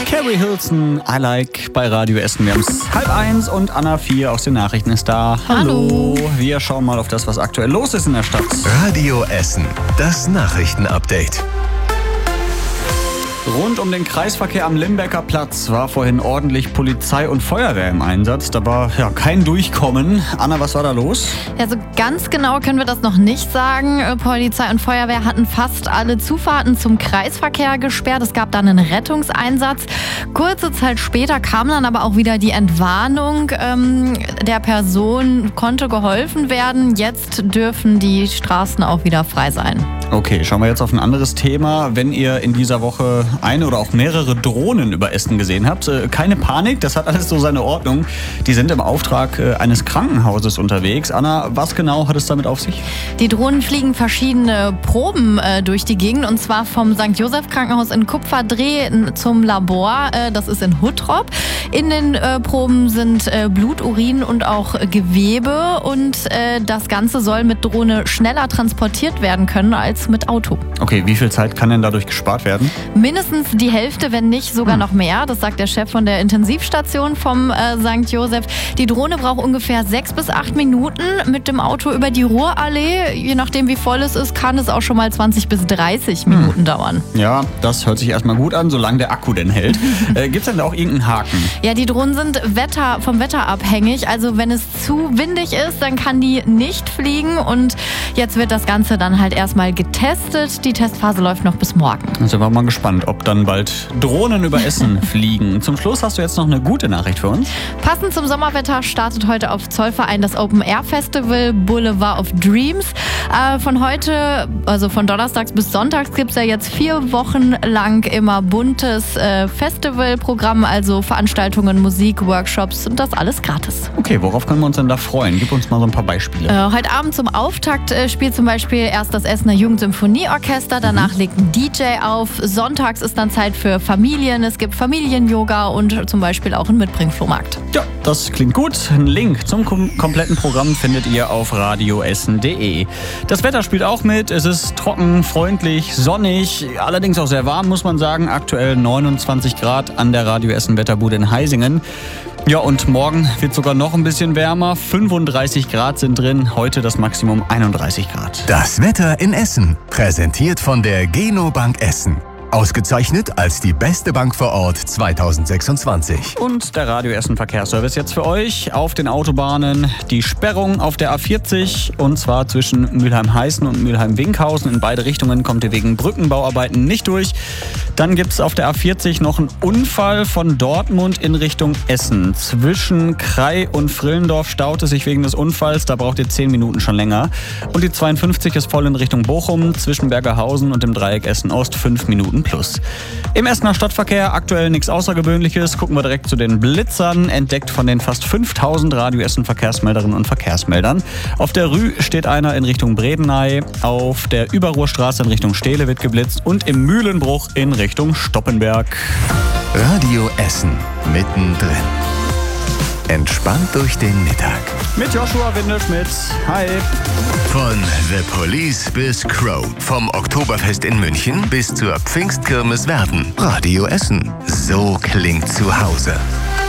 Carrie Hilson, I Like bei Radio Essen. Wir haben es 12:30 und Anna 4 aus den Nachrichten ist da. Hallo. Wir schauen mal auf das, was aktuell los ist in der Stadt. Radio Essen, das Nachrichtenupdate. Rund um den Kreisverkehr am Limbecker Platz war vorhin ordentlich Polizei und Feuerwehr im Einsatz. Da war kein Durchkommen. Anna, was war da los? Ja, so ganz genau können wir das noch nicht sagen. Polizei und Feuerwehr hatten fast alle Zufahrten zum Kreisverkehr gesperrt. Es gab dann einen Rettungseinsatz. Kurze Zeit später kam dann aber auch wieder die Entwarnung. Der Person konnte geholfen werden. Jetzt dürfen die Straßen auch wieder frei sein. Okay, schauen wir jetzt auf ein anderes Thema. Wenn ihr in dieser Woche eine oder auch mehrere Drohnen über Essen gesehen habt, keine Panik, das hat alles so seine Ordnung. Die sind im Auftrag eines Krankenhauses unterwegs. Anna, was genau hat es damit auf sich? Die Drohnen fliegen verschiedene Proben durch die Gegend, und zwar vom St. Joseph Krankenhaus in Kupferdreh zum Labor. Das ist in Huttrop. In den Proben sind Blut, Urin und auch Gewebe, und das Ganze soll mit Drohne schneller transportiert werden können als mit Auto. Okay, wie viel Zeit kann denn dadurch gespart werden? Mindestens die Hälfte, wenn nicht sogar noch mehr. Das sagt der Chef von der Intensivstation vom St. Joseph. Die Drohne braucht ungefähr 6 bis 8 Minuten. Mit dem Auto über die Ruhrallee, je nachdem wie voll es ist, kann es auch schon mal 20 bis 30 Minuten dauern. Ja, das hört sich erstmal gut an, solange der Akku denn hält. Gibt es denn da auch irgendeinen Haken? Ja, die Drohnen sind vom Wetter abhängig. Also wenn es zu windig ist, dann kann die nicht fliegen. Und jetzt wird das Ganze dann halt erstmal getestet. Die Testphase läuft noch bis morgen. Dann sind wir mal gespannt, ob dann bald Drohnen über Essen fliegen. Zum Schluss hast du jetzt noch eine gute Nachricht für uns. Passend zum Sommerwetter startet heute auf Zollverein das Open Air Festival Boulevard of Dreams. Von heute, also von Donnerstags bis Sonntags, gibt es ja jetzt 4 Wochen lang immer buntes Festivalprogramm, also Veranstaltungen, Musik, Workshops, und das alles gratis. Okay, worauf können wir uns denn da freuen? Gib uns mal so ein paar Beispiele. Heute Abend zum Auftakt spielt zum Beispiel erst das Essener Jugendsymphonieorchester, danach legt ein DJ auf. Sonntags ist dann Zeit für Familien, es gibt Familien-Yoga und zum Beispiel auch einen Mitbringflohmarkt. Ja, das klingt gut. Einen Link zum kompletten Programm findet ihr auf radioessen.de. Das Wetter spielt auch mit. Es ist trocken, freundlich, sonnig, allerdings auch sehr warm, muss man sagen. Aktuell 29 Grad an der Radio Essen Wetterbude in Heisingen. Ja, und morgen wird sogar noch ein bisschen wärmer. 35 Grad sind drin, heute das Maximum 31 Grad. Das Wetter in Essen, präsentiert von der Genobank Essen. Ausgezeichnet als die beste Bank vor Ort 2026. Und der Radio Essen Verkehrsservice jetzt für euch. Auf den Autobahnen die Sperrung auf der A40, und zwar zwischen Mülheim-Heißen und Mülheim-Winkhausen. In beide Richtungen kommt ihr wegen Brückenbauarbeiten nicht durch. Dann gibt es auf der A40 noch einen Unfall von Dortmund in Richtung Essen. Zwischen Krei und Frillendorf staut es sich wegen des Unfalls. Da braucht ihr 10 Minuten schon länger. Und die 52 ist voll in Richtung Bochum. Zwischen Bergerhausen und dem Dreieck Essen-Ost 5 Minuten plus. Im Essener Stadtverkehr aktuell nichts Außergewöhnliches. Gucken wir direkt zu den Blitzern. Entdeckt von den fast 5000 Radio Essen Verkehrsmelderinnen und Verkehrsmeldern. Auf der Rü steht einer in Richtung Bredeney. Auf der Überruhrstraße in Richtung Stehle wird geblitzt. Und im Mühlenbruch in Richtung Stoppenberg. Radio Essen, mittendrin. Entspannt durch den Mittag. Mit Joshua Windelschmidt. Hi. Von The Police bis Crow. Vom Oktoberfest in München bis zur Pfingstkirmes Werden. Radio Essen. So klingt zu Hause.